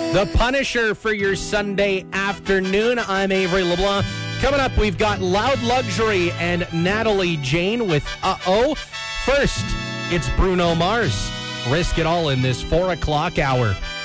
The Punisher for your Sunday afternoon. I'm Avery LeBlanc. Coming up, we've got Loud Luxury and Natalie Jane with Uh-Oh. First, it's Bruno Mars. Risk It All in this 4 o'clock hour.